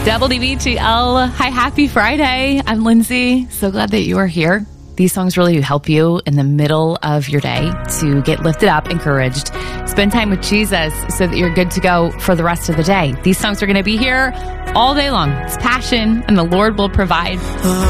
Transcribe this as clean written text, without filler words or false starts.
WBTL. Hi, happy Friday. I'm Lindsay. So glad that you are here. These songs really help you in the middle of your day to get lifted up, encouraged, spend time with Jesus so that you're good to go for the rest of the day. These songs are going to be here all day long. It's passion, and the Lord will provide.